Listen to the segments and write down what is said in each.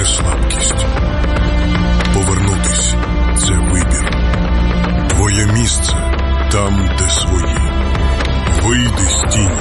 слабкість. Повернутись – це вибір. Твоє місце там, де свої. Вийди з тіні.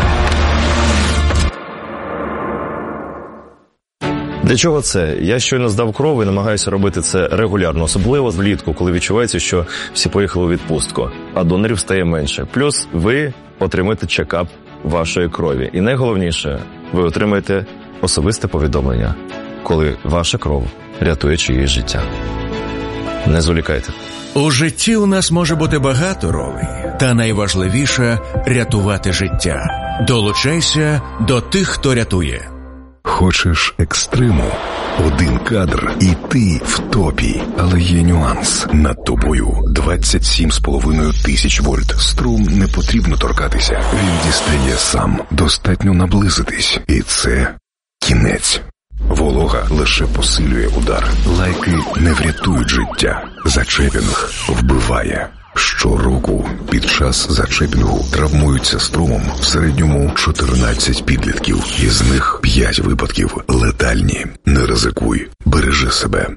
Для чого це? Я щойно здав кров і намагаюся робити це регулярно, особливо влітку, коли відчувається, що всі поїхали у відпустку, а донорів стає менше. Плюс ви отримаєте чекап вашої крові. І найголовніше, ви отримаєте особисте повідомлення, коли ваша кров рятує чиєсь життя. Не зволікайте. У житті у нас може бути багато ролей, та найважливіше – рятувати життя. Долучайся до тих, хто рятує. Хочеш екстриму? Один кадр і ти в топі. Але є нюанс. Над тобою 27,5 тисяч вольт. Струм не потрібно торкатися. Він дістає сам. Достатньо наблизитись. І це кінець. Волога лише посилює удар. Лайки не врятують життя. Зачепінг вбиває. Щороку під час зачепінгу травмуються струмом в середньому 14 підлітків. Із них 5 випадків летальні. Не ризикуй. Бережи себе.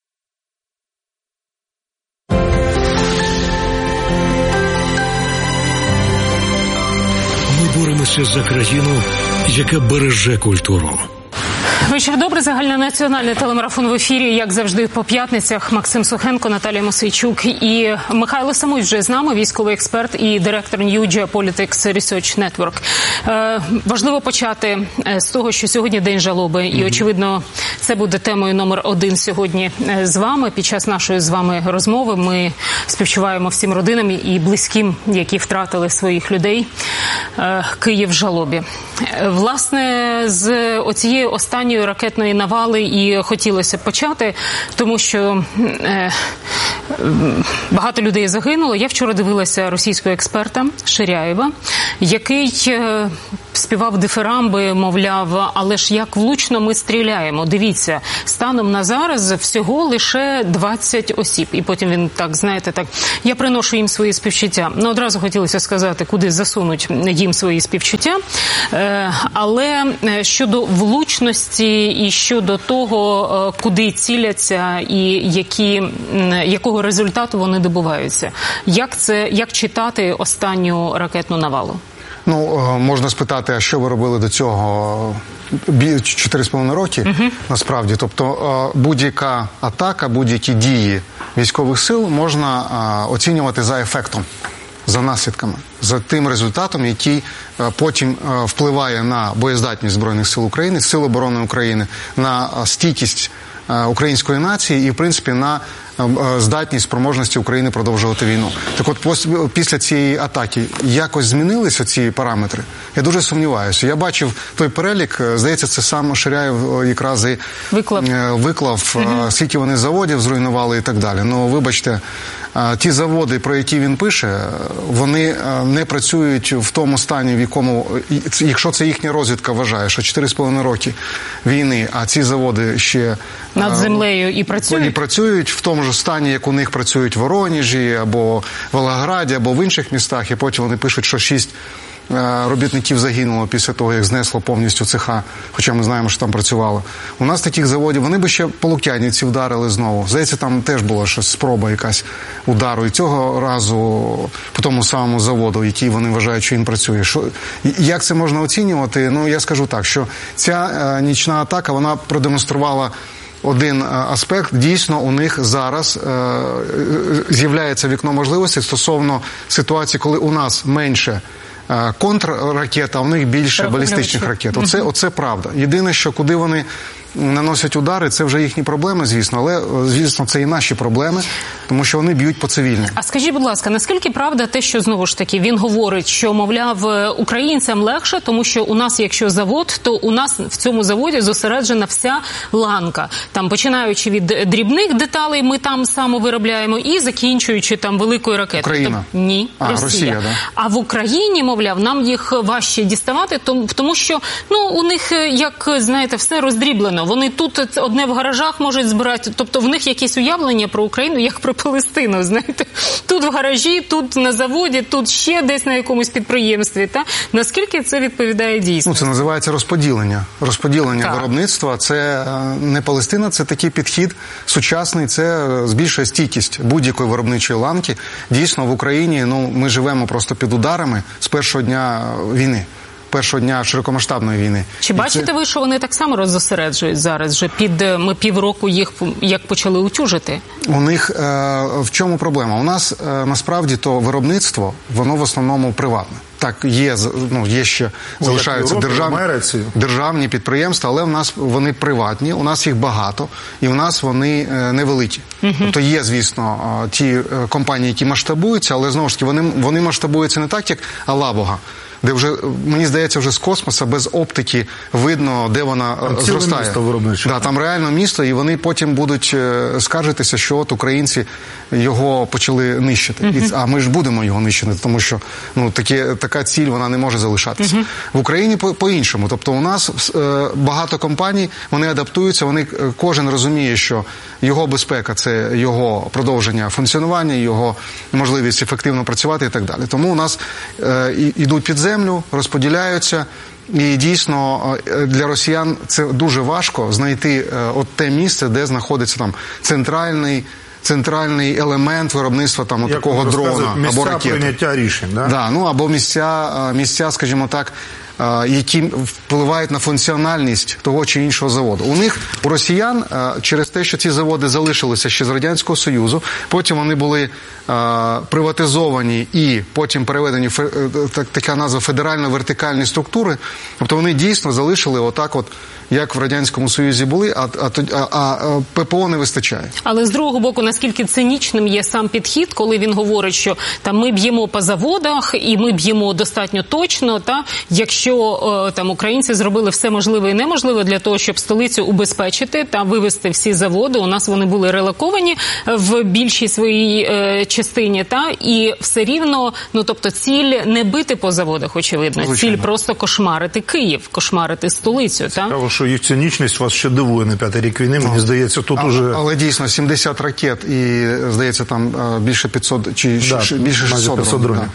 Ми боремося за країну, яка береже культуру. Вечір добре. Загальнонаціональний телемарафон в ефірі, як завжди, по п'ятницях. Максим Сухенко, Наталія Мосійчук і Михайло Самуй вже з нами, військовий експерт і директор New Geopolitics Research Network. Важливо почати з того, що сьогодні День жалоби. І, очевидно, це буде темою номер 1 сьогодні з вами. Під час нашої з вами розмови ми співчуваємо всім родинам і близьким, які втратили своїх людей. Київ в жалобі. Власне, з оцієї останньої ракетної навали і хотілося почати, тому що багато людей загинуло. Я вчора дивилася російського експерта Ширяєва, який співав дифирамби, мовляв, але ж як влучно ми стріляємо. Дивіться, станом на зараз всього лише 20 осіб. І потім він так, знаєте, так, я приношу їм свої співчуття. Ну, одразу хотілося сказати, куди засунуть їм свої співчуття. Але щодо влучності і щодо того, куди ціляться і якого результату вони добуваються. Як читати останню ракетну навалу? Ну, можна спитати, а що ви робили до цього 4,5 роки, насправді. Тобто, будь-яка атака, будь-які дії військових сил можна оцінювати за ефектом, за наслідками, за тим результатом, який потім впливає на боєздатність Збройних сил України, Сил оборони України, на стійкість української нації і, в принципі, на здатність, спроможності України продовжувати війну. Так от, після цієї атаки якось змінилися ці параметри? Я дуже сумніваюся. Я бачив той перелік, здається, це сам Ширяєв якраз і виклав, скільки вони заводів зруйнували і так далі. Ну, вибачте, ті заводи, про які він пише, вони не працюють в тому стані, в якому, якщо це їхня розвідка вважає, що 4,5 роки війни, а ці заводи ще над землею і працюють в тому ж стані, як у них працюють в Воронежі, або в Волгограді, або в інших містах, і потім вони пишуть, що 6 робітників загинуло після того, як знесло повністю цеха, хоча ми знаємо, що там працювало. У нас таких заводів, вони би ще по Лук'янівці вдарили знову. Здається, там теж була щось спроба якась удару. І цього разу по тому самому заводу, який вони вважають, що він працює. Як це можна оцінювати? Ну, я скажу так, що ця нічна атака, вона продемонструвала один аспект. Дійсно, у них зараз з'являється вікно можливостей стосовно ситуації, коли у нас менше контрракет, а у них більше балістичних ракет. Оце правда. Єдине, що куди вони наносять удари, це вже їхні проблеми, звісно, але, звісно, це і наші проблеми, тому що вони б'ють по цивільним. А скажіть, будь ласка, наскільки правда те, що, знову ж таки, він говорить, що, мовляв, українцям легше, тому що у нас, якщо завод, то у нас в цьому заводі зосереджена вся ланка. Там, починаючи від дрібних деталей, ми там самовиробляємо, і закінчуючи там великою ракетою. Україна? Ні, Росія. Да? А в Україні, мовляв, нам їх важче діставати, тому що, ну, у них, як, знаєте, все роздріблено. дивно. Вони тут одне в гаражах можуть збирати. Тобто в них якісь уявлення про Україну, як про Палестину, знаєте. Тут в гаражі, тут на заводі, тут ще десь на якомусь підприємстві. Та? Наскільки це відповідає дійсності? Це називається розподілення. Розподілення виробництва – це не Палестина, це такий підхід сучасний, це збільшує стійкість будь-якої виробничої ланки. Дійсно, в Україні ми живемо просто під ударами з першого дня війни. Першого дня широкомасштабної війни. Чи бачите ви, що вони так само роззосереджують зараз? Вже ми півроку їх як почали утюжити? У них в чому проблема? У нас насправді то виробництво, воно в основному приватне. Так, є ще залишаються державні підприємства, але в нас вони приватні, у нас їх багато, і у нас вони невеликі. Тобто є, звісно, ті компанії, які масштабуються, але, знову ж таки, вони масштабуються не так, як Алабога, де вже, мені здається, вже з космоса без оптики видно, де вона зростає. Да, там реально місто, і вони потім будуть скаржитися, що от українці його почали нищити. А ми ж будемо його нищити, тому що така ціль, вона не може залишатися. В Україні по-іншому. Тобто у нас багато компаній, вони адаптуються, кожен розуміє, що його безпека – це його продовження функціонування, його можливість ефективно працювати і так далі. Тому у нас йдуть під землю, розподіляються, і дійсно для росіян це дуже важко знайти те місце, де знаходиться там центральний елемент виробництва такого дрона або ракети. Місця прийняття рішень, да? Да, або місця, скажімо так, які впливають на функціональність того чи іншого заводу. У росіян, через те, що ці заводи залишилися ще з Радянського Союзу, потім вони були приватизовані і потім переведені в така назва федерально-вертикальні структури, тобто вони дійсно залишили отак от, як в Радянському Союзі були, а ППО не вистачає. Але з другого боку, наскільки цинічним є сам підхід, коли він говорить, що ми б'ємо по заводах і ми б'ємо достатньо точно, якщо українці зробили все можливе і неможливе для того, щоб столицю убезпечити та вивести всі заводи, у нас вони були релоковані в більшій своїй частині, і все рівно, тобто ціль не бити по заводах, очевидно, звичайно. Ціль просто кошмарити Київ, кошмарити столицю. Цікаво, що їх цинічність вас ще дивує на 5-й рік війни, мені здається, тут уже... Але дійсно, 70 ракет і, здається, там більше 500, чи більше 600 дронів.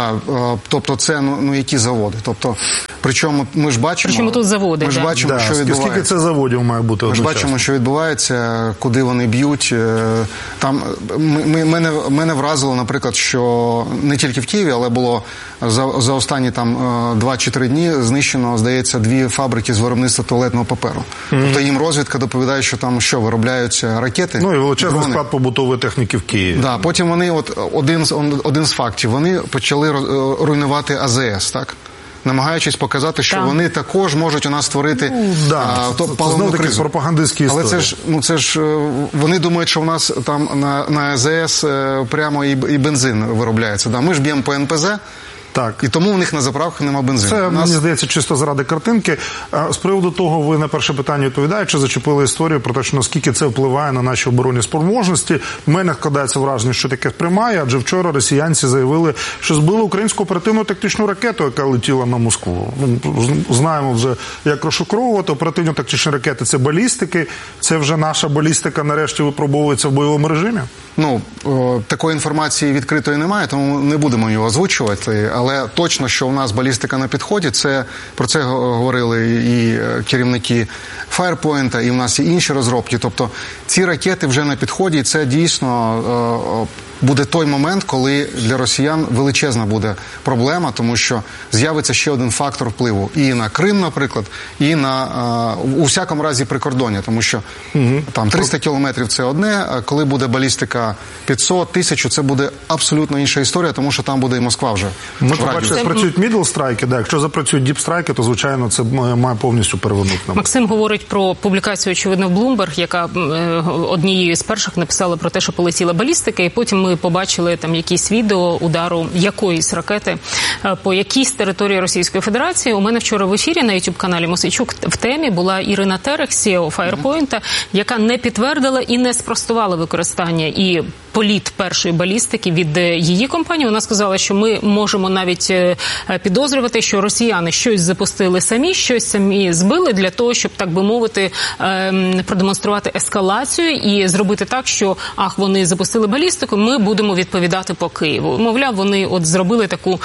Тобто це, які заводи? Тобто, причому ми ж бачимо... Причому тут заводи, що відбувається. Скільки це заводів має бути одночасно? Ми ж бачимо, що відбувається, куди вони б'ють. Там, мене вразило, наприклад, що не тільки в Києві, але було за останні 2 чи 3 дні знищено, здається, 2 фабрики з виробництва туалетного паперу. Тобто їм розвідка доповідає, що там виробляються ракети. І величезний склад побутової техніки в Києві. Да, потім вони, один з фактів, вони почали руйнувати АЗС, так? Намагаючись показати, що вони також можуть у нас створити паливну кризу. Пропагандистські історії. Але це ж вони думають, що у нас там на АЗС прямо і бензин виробляється. Ми ж б'ємо по НПЗ. Так. І тому в них на заправках нема бензину. Це, мені здається, чисто заради картинки. З приводу того, ви на перше питання відповідаючи, зачепили історію про те, що наскільки це впливає на наші оборонні спроможності. В мене складається враження, що таке сприймає, адже вчора росіянці заявили, що збили українську оперативно-тактичну ракету, яка летіла на Москву. Знаємо вже, як розшифровувати. Оперативно-тактичні ракети – це балістики. Це вже наша балістика нарешті випробовується в бойовому режимі? Такої інформації відкритої немає, тому не будемо її озвучувати. Але точно, що у нас балістика на підході, про це говорили і керівники Firepoint, і в нас є інші розробки. Тобто ці ракети вже на підході, і це дійсно буде той момент, коли для росіян величезна буде проблема, тому що з'явиться ще один фактор впливу. І на Крим, наприклад, і у всякому разі прикордоння, тому що там 300 кілометрів – це одне, а коли буде балістика 500, 1000 – це буде абсолютно інша історія, тому що там буде і Москва вже. Ми побачили, працюють мідл-страйки, якщо запрацюють діп-страйки, то, звичайно, це має повністю перевернути. Максим говорить про публікацію, очевидно, в Bloomberg, яка однією з перших написала про те, що полетіла балістика, і потім ми побачили там якісь відео удару якоїсь ракети по якійсь території Російської Федерації. У мене вчора в ефірі на YouTube-каналі Мосійчук в темі була Ірина Терех, CEO Firepoint, яка не підтвердила і не спростувала використання і політ першої балістики від її компанії. Вона сказала, що ми можемо навіть підозрювати, що росіяни щось запустили самі, щось самі збили для того, щоб, так би мовити, продемонструвати ескалацію і зробити так, що вони запустили балістику, ми будемо відповідати по Києву. Мовляв, вони от зробили таку,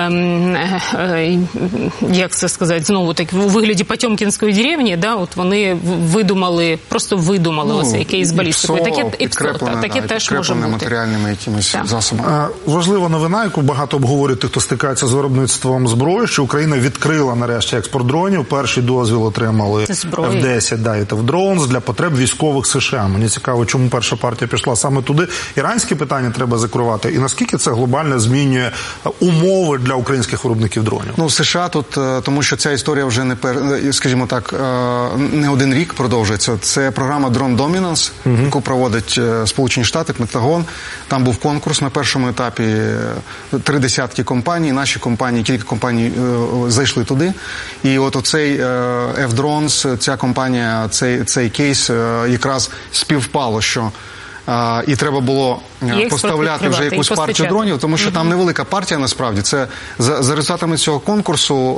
як це сказати, знову так, у вигляді Потьомкінської деревні, да, от вони просто видумали оцей кейс з балістикою. Таке теж може бути. Матеріальними якимись засобами. Важлива новина, яку багато обговорюють тих, хто стикається з виробництвом зброї, що Україна відкрила нарешті експорт дронів. Перший дозвіл отримали F-10, да, і F-Drones для потреб військових США. Мені цікаво, чому перша партія пішла саме туди. Іранські питання треба закривати. І наскільки це глобально змінює умови для українських виробників дронів? Ну, США тут, тому що ця історія вже скажімо так, не один рік продовжується. Це програма Drone Dominance, яку проводить Сполучені Штати, Пентагон. Там був конкурс на першому етапі, 30 компаній, наші компанії, кілька компаній зайшли туди. І от оцей F-Drones, ця компанія, цей кейс якраз співпало, що і треба було поставляти вже якусь партію дронів, тому що там невелика партія насправді. Це за результатами цього конкурсу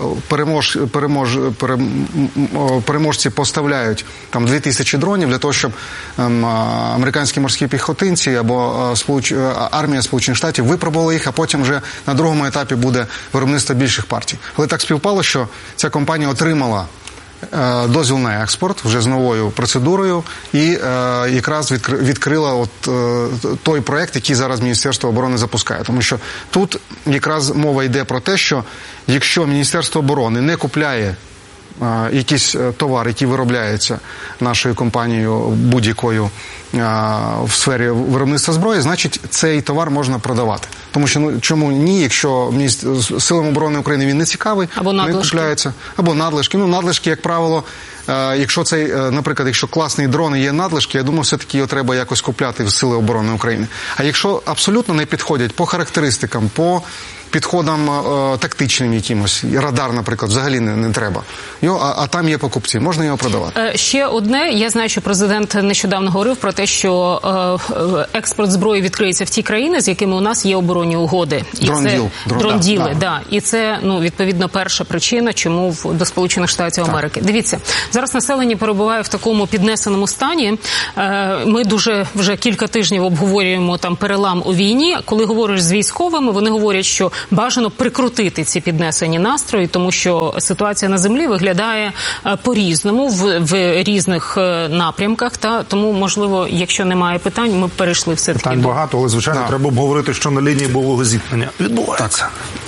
переможці поставляють там 2000 дронів для того, щоб американські морські піхотинці або армія Сполучених Штатів випробувала їх, а потім вже на другому етапі буде виробництво більших партій. Але так співпало, що ця компанія отримала дозвіл на експорт вже з новою процедурою і якраз відкрила той проект, який зараз Міністерство оборони запускає. Тому що тут якраз мова йде про те, що якщо Міністерство оборони не купляє якийсь товар, який виробляється нашою компанією будь-якою в сфері виробництва зброї, значить цей товар можна продавати. Тому що чому ні, якщо Силам оборони України він не цікавий, він купляється. Або надлишки. Ну, надлишки, як правило, якщо цей, наприклад, якщо класний дрон і є надлишки, я думаю, все-таки його треба якось купляти в Сили оборони України. А якщо абсолютно не підходять по характеристикам, по підходам тактичним якимось, радар, наприклад, взагалі не треба. А там є покупці, можна його продавати. Ще одне, я знаю, що президент нещодавно говорив про те, що експорт зброї відкриється в ті країни, з якими у нас є оборонні угоди. Дронділи, да. І це, відповідно, перша причина, чому до Сполучених Штатів Америки. Дивіться, зараз населення перебуває в такому піднесеному стані. Ми вже кілька тижнів обговорюємо там перелам у війні. Коли говориш з військовими, вони говорять, що бажано прикрутити ці піднесені настрої, тому що ситуація на землі виглядає по-різному в різних напрямках. Тому, можливо, якщо немає питань, ми перейшли все-таки. Питань багато, але, звичайно, треба обговорити, що на лінії бойового зіткнення відбувається.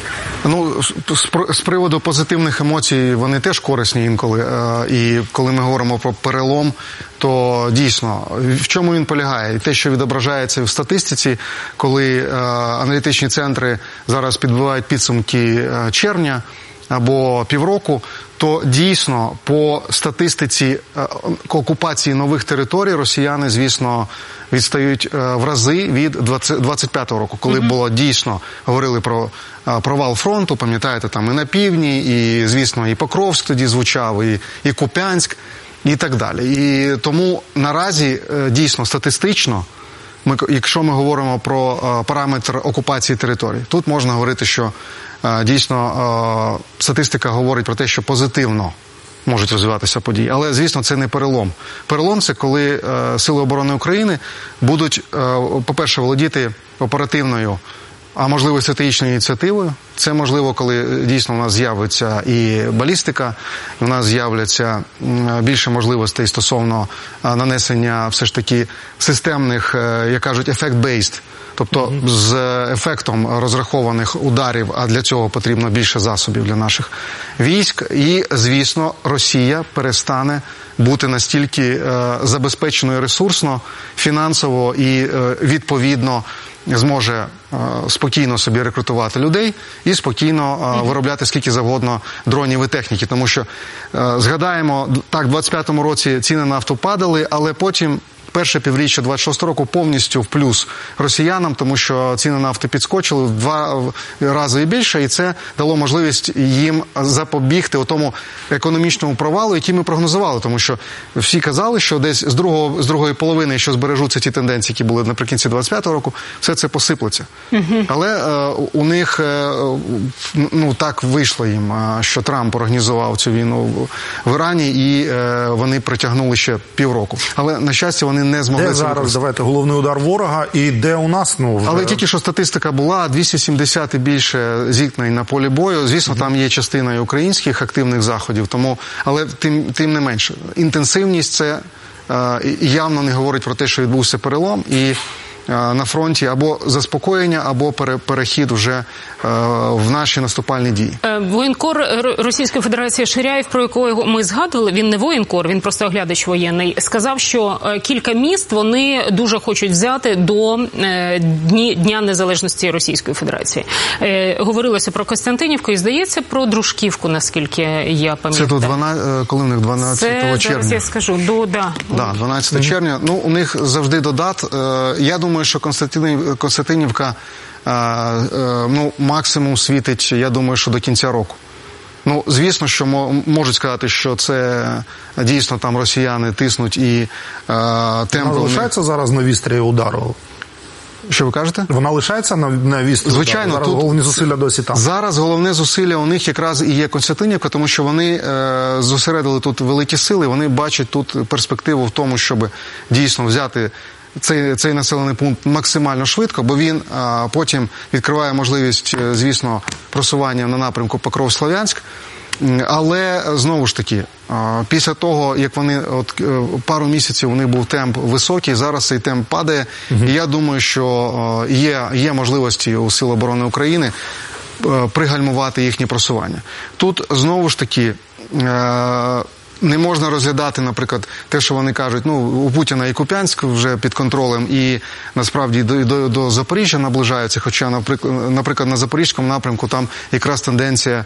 З приводу позитивних емоцій, вони теж корисні інколи. І коли ми говоримо про перелом, то дійсно, в чому він полягає? І те, що відображається в статистиці, коли аналітичні центри зараз підбивають підсумки червня або півроку, то дійсно по статистиці окупації нових територій росіяни, звісно, відстають в рази від 25-го року, коли було дійсно, говорили про провал фронту, пам'ятаєте, там і на півдні, і, звісно, і Покровськ тоді звучав, і Куп'янськ, і так далі. І тому наразі, дійсно, статистично, якщо ми говоримо про параметр окупації територій, тут можна говорити, що дійсно статистика говорить про те, що позитивно можуть розвиватися події. Але, звісно, це не перелом. Перелом – це коли Сили оборони України будуть, по-перше, володіти оперативною, а можливо стратегічною ініціативою. Це можливо, коли дійсно у нас з'явиться і балістика, і у нас з'являться більше можливостей стосовно нанесення все ж таки системних, як кажуть, effect-based, тобто з ефектом розрахованих ударів, а для цього потрібно більше засобів для наших військ. І, звісно, Росія перестане бути настільки забезпеченою ресурсно, фінансово і, відповідно, зможе спокійно собі рекрутувати людей і спокійно виробляти скільки завгодно дронів і техніки. Тому що, згадаємо, так, в 25-му році ціни на нафту падали, але потім перше півріччя 26 року повністю в плюс росіянам, тому що ціни нафти підскочили в 2 рази і більше, і це дало можливість їм запобігти тому економічному провалу, який ми прогнозували, тому що всі казали, що десь з другої половини, що збережуться ті тенденції, які були наприкінці 25-го року, все це посиплеться. Але у них так вийшло їм, що Трамп організував цю війну в Ірані, і вони притягнули ще півроку. Але, на щастя, вони не змогли... Де зараз, давайте, головний удар ворога, і де у нас, вже... Але тільки що статистика була, 270 і більше зіткнень на полі бою. Звісно, там є частина і українських активних заходів, але тим не менше. Інтенсивність це явно не говорить про те, що відбувся перелом, і на фронті або заспокоєння, або перехід вже в наші наступальні дії. Воєнкор Російської Федерації Ширяєв, про якого ми згадували, він не воєнкор, він просто оглядач воєнний, сказав, що кілька міст вони дуже хочуть взяти до Дня Незалежності Російської Федерації. Говорилося про Костянтинівку і, здається, про Дружківку, наскільки я пам'ятаю. Це коли в них 12 червня? Це, зараз я скажу, 12 червня. У них завжди додат. Я думаю, що Костянтинівка максимум світить, я думаю, що до кінця року. Звісно, що можуть сказати, що це дійсно там росіяни тиснуть і темпи... Вона лишається зараз на вістрі удару? Що ви кажете? Вона лишається на вістрі удару? Звичайно. Зараз головні зусилля досі там? Зараз головне зусилля у них якраз і є Костянтинівка, тому що вони зосередили тут великі сили, вони бачать тут перспективу в тому, щоб дійсно взяти цей населений пункт максимально швидко, бо він потім відкриває можливість, звісно, просування на напрямку Покров-Слов'янськ. Але, знову ж таки, після того, як вони, пару місяців у них був темп високий, зараз цей темп падає. І я думаю, що є можливості у Сил оборони України пригальмувати їхнє просування. Тут, знову ж таки, не можна розглядати, наприклад, те, що вони кажуть, у Путіна і Куп'янськ вже під контролем, і насправді до Запоріжжя наближаються, хоча, наприклад, на Запорізькому напрямку там якраз тенденція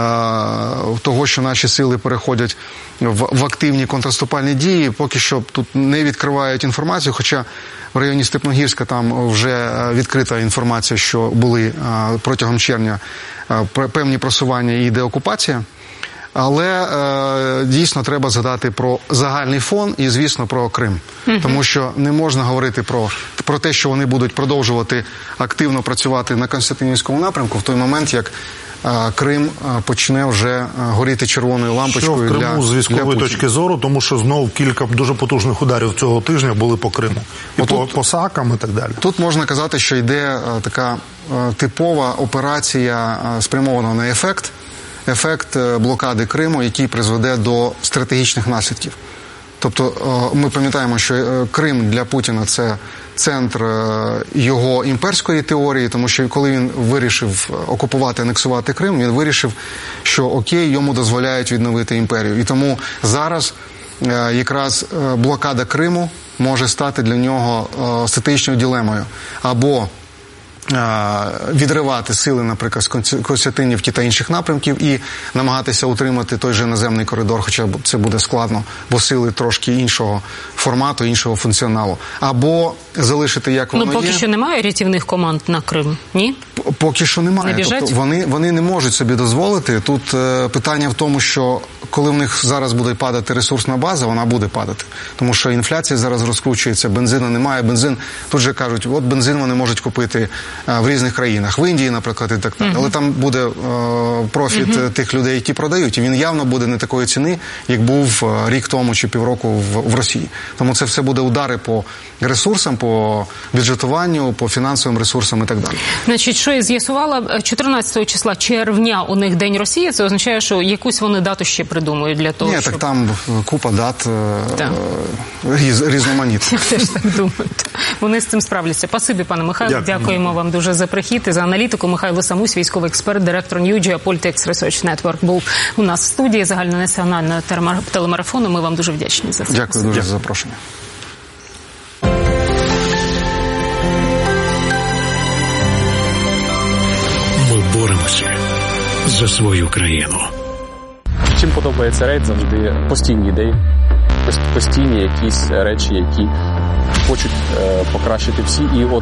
того, що наші сили переходять в активні контрнаступальні дії, поки що тут не відкривають інформацію, хоча в районі Степногірська там вже відкрита інформація, що були протягом червня певні просування і деокупація. Але дійсно треба згадати про загальний фон і, звісно, про Крим. Тому що не можна говорити про те, що вони будуть продовжувати активно працювати на Костянтинівському напрямку в той момент, як Крим почне вже горіти червоною лампочкою для Путіна. Що в Криму з військової точки зору, тому що знову кілька дуже потужних ударів цього тижня були по Криму. І по САКам і так далі. Тут можна казати, що йде така типова операція, спрямована на ефект блокади Криму, який призведе до стратегічних наслідків. Тобто ми пам'ятаємо, що Крим для Путіна – це центр його імперської теорії, тому що коли він вирішив окупувати, анексувати Крим, він вирішив, що окей, йому дозволяють відновити імперію. І тому зараз якраз блокада Криму може стати для нього стратегічною дилемою. Або відривати сили, наприклад, з Костянтинівки та інших напрямків і намагатися утримати той же наземний коридор, хоча це буде складно, бо сили трошки іншого формату, іншого функціоналу. Або залишити, як воно є. Поки що немає рятівних команд на Крим, ні? Поки що немає. Не тобто вони не можуть собі дозволити. Тут питання в тому, що коли в них зараз буде падати ресурсна база, вона буде падати. Тому що інфляція зараз розкручується, бензину немає. Бензин, тут же кажуть, от бензин вони можуть купити в різних країнах, в Індії, наприклад, і так далі. Але там буде профіт тих людей, які продають, і він явно буде не такої ціни, як був рік тому чи півроку в Росії. Тому це все буде удари по ресурсам, по бюджетуванню, по фінансовим ресурсам і так далі. Значить, що я з'ясувала, 14 числа червня у них День Росії, це означає, що якусь вони дату ще придумують для того, щоб... так там купа дат різноманітних. Я теж так думаю. Вони з цим справляться. Спасибі, пане Михайло, дякуємо вам дуже за прихід і за аналітику. Михайло Самусь, військовий експерт, директор New Geopolitics Research Network, був у нас в студії загальнонаціонального телемарафону. Ми вам дуже вдячні за це. Дякую дуже за запрошення. Ми боремося за свою країну. Чим подобається рейд, завжди постійні ідеї, постійні якісь речі, які хочуть покращити всі. І от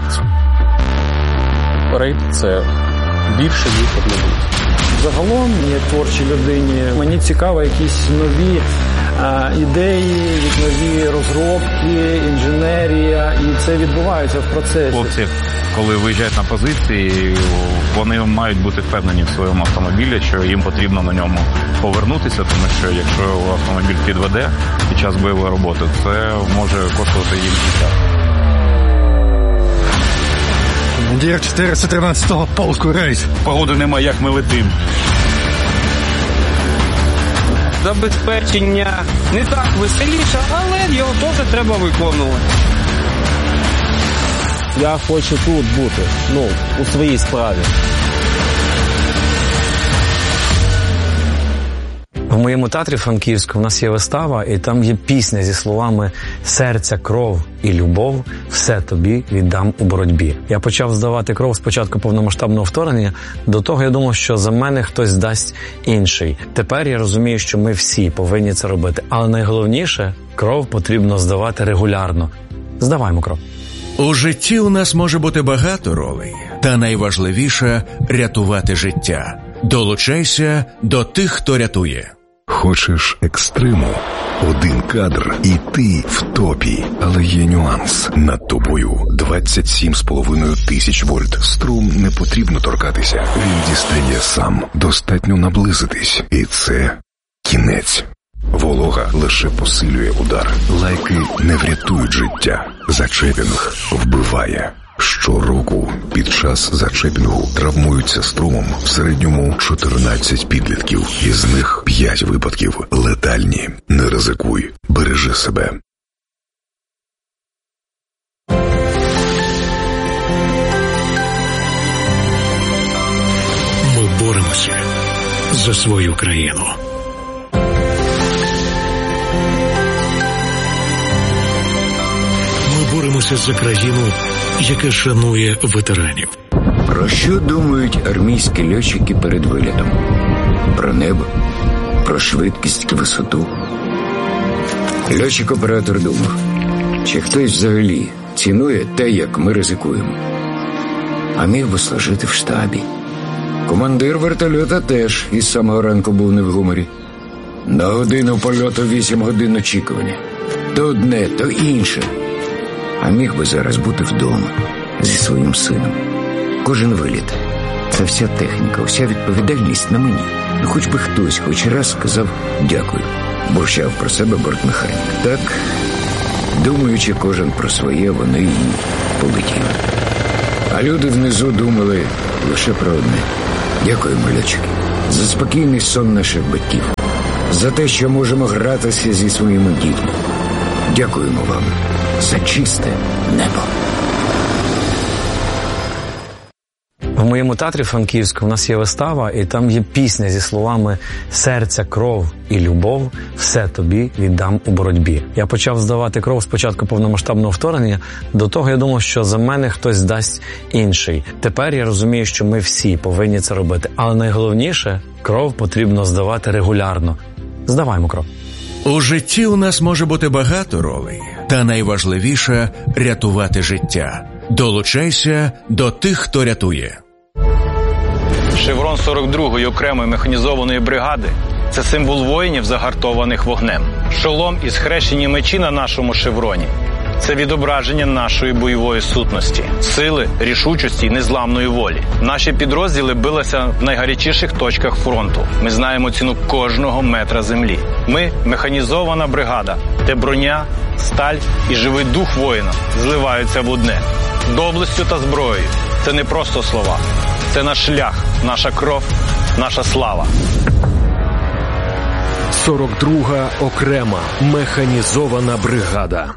рейд – це більше виход не буде. Загалом, як творчій людині, мені цікаво якісь нові ідеї, нові розробки, інженерія, і це відбувається в процесі. Хлопці, коли виїжджають на позиції, вони мають бути впевнені в своєму автомобілі, що їм потрібно на ньому повернутися, тому що якщо автомобіль підведе під час бойової роботи, це може коштувати їм життя. Командир 413-го полку рейс. Погоди нема, як ми летим. Забезпечення не так веселіше, але його теж треба виконувати. Я хочу тут бути, у своїй справі. В моєму театрі Франківську в нас є вистава, і там є пісня зі словами «Серця, кров і любов, все тобі віддам у боротьбі». Я почав здавати кров з початку повномасштабного вторгнення, до того я думав, що за мене хтось дасть інший. Тепер я розумію, що ми всі повинні це робити. Але найголовніше – кров потрібно здавати регулярно. Здаваймо кров. У житті у нас може бути багато ролей, та найважливіше – рятувати життя. Долучайся до тих, хто рятує. Хочеш екстриму? Один кадр і ти в топі. Але є нюанс. Над тобою 27,5 тисяч вольт. Струм не потрібно торкатися. Він дістає сам. Достатньо наблизитись. І це кінець. Волога лише посилює удар. Лайки не врятують життя. Зачепінг вбиває. Щороку під час зачепінгу травмуються струмом в середньому 14 підлітків. Із них 5 випадків летальні. Не ризикуй. Бережи себе. Ми боремося за свою країну. Боремося за країну, яка шанує ветеранів. Про що думають армійські льотчики перед вилітом? Про небо? Про швидкість і висоту? Льотчик-оператор думав, чи хтось взагалі цінує те, як ми ризикуємо. А міг би служити в штабі. Командир вертольота теж із самого ранку був не в гуморі. На годину польоту 8 годин очікування. То одне, то інше. А міг би зараз бути вдома зі своїм сином. Кожен виліт – це вся техніка, вся відповідальність на мені. Хоч би хтось хоч раз сказав «дякую», бурчав про себе бортмеханік. Так, думаючи кожен про своє, вони й полетіли. А люди внизу думали лише про одне. Дякуємо, льотчики, за спокійний сон наших батьків, за те, що можемо гратися зі своїми дітьми. Дякуємо вам за чисте небо. В моєму театрі Франківську в нас є вистава, і там є пісня зі словами «Серця, кров і любов, все тобі віддам у боротьбі». Я почав здавати кров з початку повномасштабного вторгнення, до того я думав, що за мене хтось дасть інший. Тепер я розумію, що ми всі повинні це робити. Але найголовніше – кров потрібно здавати регулярно. Здаваймо кров. У житті у нас може бути багато ролей, та найважливіше – рятувати життя. Долучайся до тих, хто рятує. Шеврон 42-ї окремої механізованої бригади – це символ воїнів, загартованих вогнем. Шолом і схрещені мечі на нашому шевроні – це відображення нашої бойової сутності, сили, рішучості і незламної волі. Наші підрозділи билися в найгарячіших точках фронту. Ми знаємо ціну кожного метра землі. Ми – механізована бригада, де броня, сталь і живий дух воїна зливаються в одне. Доблестю та зброєю – це не просто слова. Це наш шлях, наша кров, наша слава. 42-га окрема механізована бригада.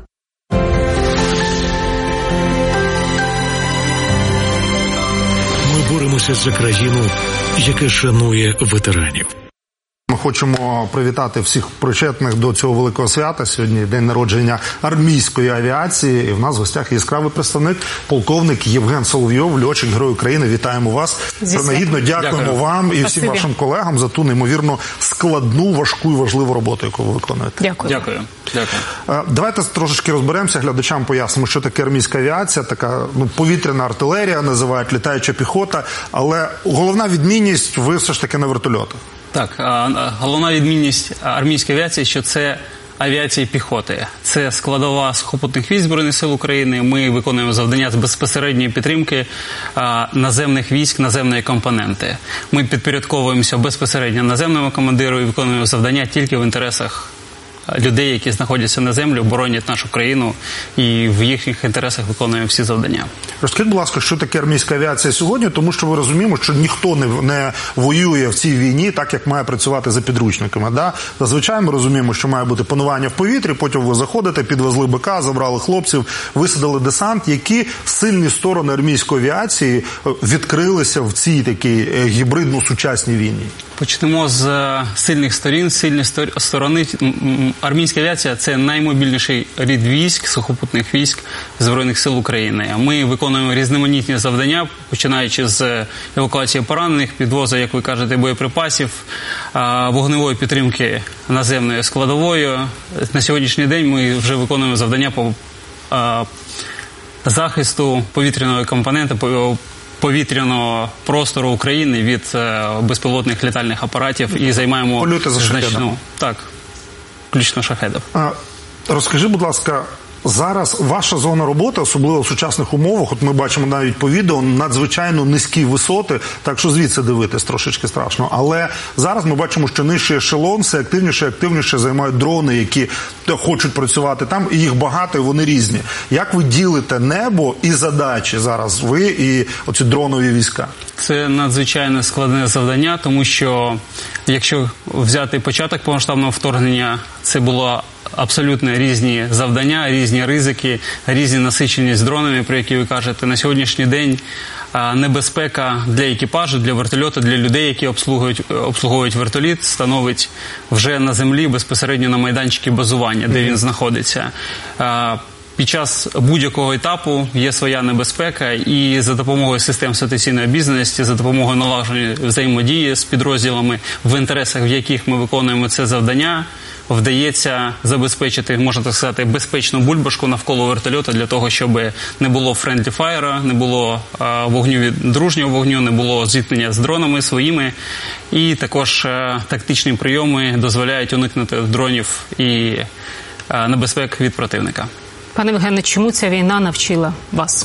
Ми боремося за країну, яка шанує ветеранів. Ми хочемо привітати всіх причетних до цього великого свята. Сьогодні день народження армійської авіації. І в нас в гостях яскравий представник, полковник Євген Соловйов, льотчик, Герой України. Вітаємо вас. Принагідно дякуємо вам і всім вашим колегам за ту неймовірно складну, важку і важливу роботу, яку ви виконуєте. Дякую. Давайте трошечки розберемося, глядачам пояснимо, що таке армійська авіація, така повітряна артилерія, називають літаюча піхота, але головна відмінність – ви все ж таки на вертольотах. Так, головна відмінність армійської авіації, що це авіація піхоти. Це складова сухопутних військ Збройних сил України. Ми виконуємо завдання з безпосередньої підтримки наземних військ, наземної компоненти. Ми підпорядковуємося безпосередньо наземному командиру і виконуємо завдання тільки в інтересах людей, які знаходяться на землі, боронять нашу країну, і в їхніх інтересах виконуємо всі завдання. Розкажіть, будь ласка, що таке армійська авіація сьогодні, тому що ми розуміємо, що ніхто не воює в цій війні так, як має працювати за підручниками. Да? Зазвичай ми розуміємо, що має бути панування в повітрі, потім ви заходите, підвезли БК, забрали хлопців, висадили десант. Які сильні сторони армійської авіації відкрилися в цій такій гібридно-сучасній війні? Почнемо з сильних сторін. Сильні сторони. Армійська авіація – це наймобільніший рід військ, сухопутних військ Збройних сил України. Ми виконуємо різноманітні завдання, починаючи з евакуації поранених, підвозу, як ви кажете, боєприпасів, вогневої підтримки наземної складовою. На сьогоднішній день ми вже виконуємо завдання по захисту повітряної компоненти, повітряного простору України від безпілотних літальних апаратів і займаємо значну... Так, включно шахедів. Розкажи, будь ласка, зараз ваша зона роботи, особливо в сучасних умовах, от ми бачимо навіть по відео, надзвичайно низькі висоти, так що звідси дивитись трошечки страшно. Але зараз ми бачимо, що нижчий ешелон все активніше і активніше займають дрони, які хочуть працювати там, і їх багато, і вони різні. Як ви ділите небо і задачі зараз, ви і оці дронові війська? Це надзвичайно складне завдання, тому що якщо взяти початок повномасштабного вторгнення, це було абсолютно різні завдання, різні ризики, різні насиченість дронами, про які ви кажете. На сьогоднішній день небезпека для екіпажу, для вертольоту, для людей, які обслуговують вертоліт, становить вже на землі, безпосередньо на майданчику базування, де він знаходиться. Під час будь-якого етапу є своя небезпека, і за допомогою систем ситуаційної обізнаності, за допомогою налагодження взаємодії з підрозділами, в інтересах, в яких ми виконуємо це завдання, вдається забезпечити, можна так сказати, безпечну бульбашку навколо вертольоту для того, щоб не було friendly fire, не було дружнього вогню, не було зіткнення з дронами своїми. І також тактичні прийоми дозволяють уникнути дронів і небезпек від противника. Пане Євгене, чому ця війна навчила вас?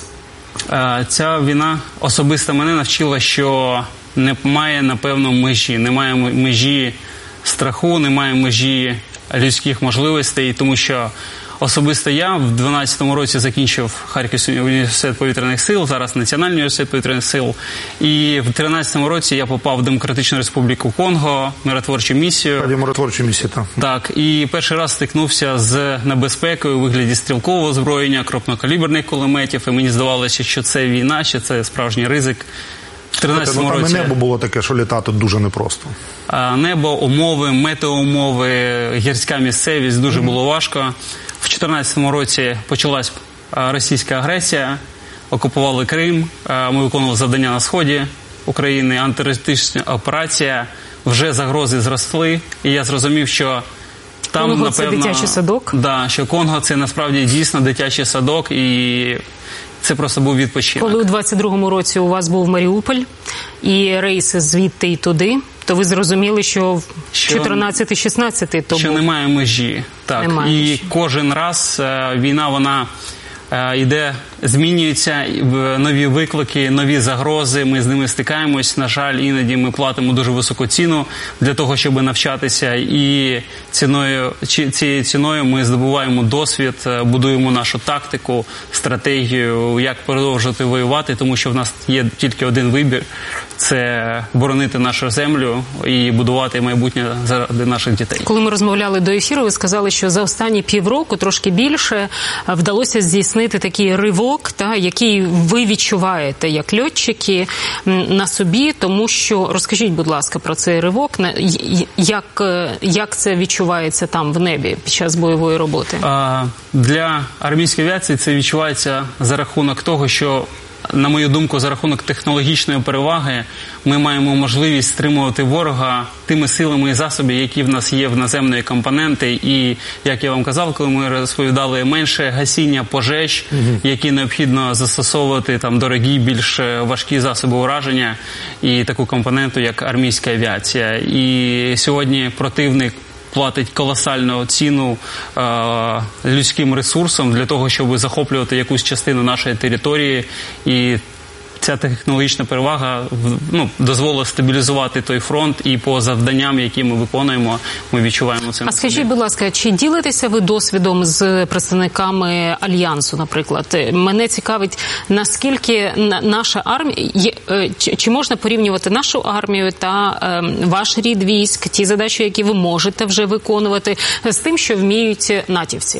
Ця війна особисто мене навчила, що немає, напевно, межі. Немає межі страху, немає межі людських можливостей, тому що особисто я в 2012 році закінчив Харківський університет повітряних сил, зараз Національний університет повітряних сил, і в 2013 році я попав в Демократичну Республіку Конго, миротворчу місію. Миротворчу місію, так. Так, і перший раз стикнувся з небезпекою у вигляді стрілкового озброєння, крупнокаліберних кулеметів, і мені здавалося, що це війна, що це справжній ризик. В 2013 році... Там і небо було таке, що літати дуже непросто. Небо, умови, метеоумови, гірська місцевість, дуже було важко. В 2014 році почалась російська агресія, окупували Крим, ми виконували завдання на сході України, антитерористична операція, вже загрози зросли, і я зрозумів, що там, Конго напевно... це дитячий садок? Да, що Конго це насправді дійсно дитячий садок, і це просто був відпочинок. Коли у 22-му році у вас був Маріуполь і рейси звідти і туди, то ви зрозуміли, що в 14-16 то що немає межі. Так. Немає і межі. Кожен раз війна, вона йде, змінюється, нові виклики, нові загрози, ми з ними стикаємось. На жаль, іноді ми платимо дуже високу ціну для того, щоб навчатися, і цією ціною ми здобуваємо досвід, будуємо нашу тактику, стратегію, як продовжувати воювати, тому що в нас є тільки один вибір – це боронити нашу землю і будувати майбутнє заради наших дітей. Коли ми розмовляли до ефіру, ви сказали, що за останні півроку, трошки більше, вдалося здійснити такий ривок, який ви відчуваєте як льотчики на собі, тому що, розкажіть, будь ласка, про цей ривок, як це відчувається там в небі під час бойової роботи? Для армійської авіації це відчувається за рахунок того, що, на мою думку, за рахунок технологічної переваги ми маємо можливість стримувати ворога тими силами і засобами, які в нас є в наземної компоненти. І, як я вам казав, коли ми розповідали, менше гасіння пожеж, які необхідно застосовувати там дорогі, більш важкі засоби ураження і таку компоненту, як армійська авіація. І сьогодні противник платить колосальну ціну людським ресурсам для того, щоб захоплювати якусь частину нашої території. І ця технологічна перевага дозволила стабілізувати той фронт, і по завданням, які ми виконуємо, ми відчуваємо це. А скажіть, будь ласка, чи ділитеся ви досвідом з представниками Альянсу, наприклад? Мене цікавить, наскільки наша армія, чи можна порівнювати нашу армію та ваш рід військ, ті задачі, які ви можете вже виконувати, з тим, що вміють натівці?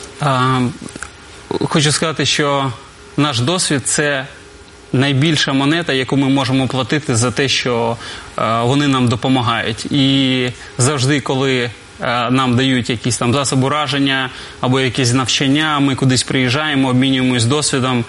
Хочу сказати, що наш досвід – це найбільша монета, яку ми можемо платити за те, що вони нам допомагають. І завжди, коли нам дають якісь там засоби ураження або якісь навчання, ми кудись приїжджаємо, обмінюємось досвідом.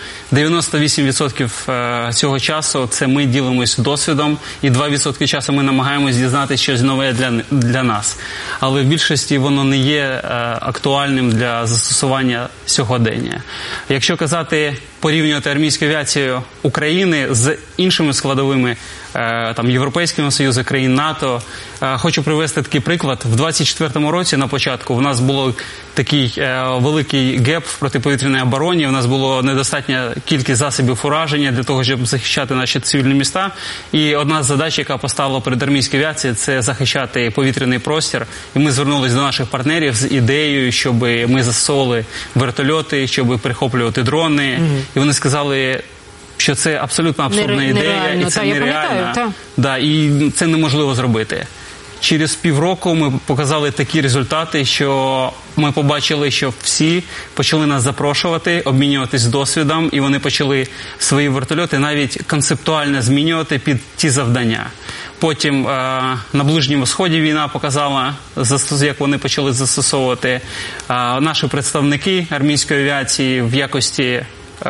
98% цього часу це ми ділимось досвідом, і 2% часу ми намагаємось дізнатися щось нове для нас. Але в більшості воно не є актуальним для застосування сьогодення. Якщо казати, порівнювати армійську авіацію України з іншими складовими Європейського Союзу, країн НАТО, хочу привести такий приклад. В 24-му році на початку в нас було такий великий геп в протиповітряній обороні, у нас було недостатня кількість засобів ураження для того, щоб захищати наші цивільні міста. І одна з задач, яка поставила перед армійською авіацією, це захищати повітряний простір. І ми звернулися до наших партнерів з ідеєю, щоб ми застосовували вертольоти, щоб перехоплювати дрони. І вони сказали, що це абсолютно абсурдна ідея, і це нереально. І це неможливо зробити. Через півроку ми показали такі результати, що ми побачили, що всі почали нас запрошувати, обмінюватись досвідом, і вони почали свої вертольоти навіть концептуально змінювати під ті завдання. Потім на Ближньому Сході війна показала, як вони почали застосовувати. Наші представники армійської авіації в якості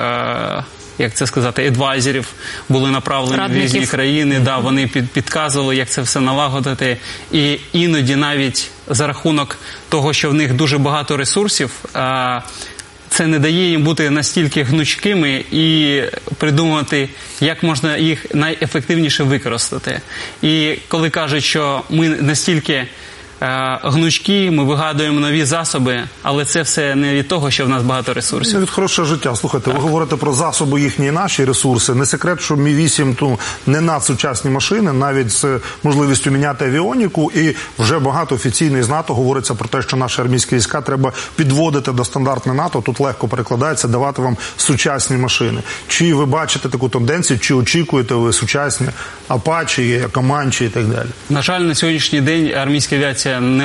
адвайзерів були направлені в різні країни, вони підказували, як це все налагодити. І іноді навіть за рахунок того, що в них дуже багато ресурсів, це не дає їм бути настільки гнучкими і придумувати, як можна їх найефективніше використати. І коли кажуть, що ми настільки гнучкі, ми вигадуємо нові засоби, але це все не від того, що в нас багато ресурсів. Від хорошого життя. Слухайте, ви говорите про засоби їхні і наші ресурси. Не секрет, що Мі-8 не надсучасні машини, навіть з можливістю міняти авіоніку, і вже багато офіційно із НАТО говориться про те, що наші армійські війська треба підводити до стандартних НАТО, тут легко перекладається, давати вам сучасні машини. Чи ви бачите таку тенденцію, чи очікуєте ви сучасні Апачі, Команчі і так далі? На жаль, на сьогоднішній день армійська авіація не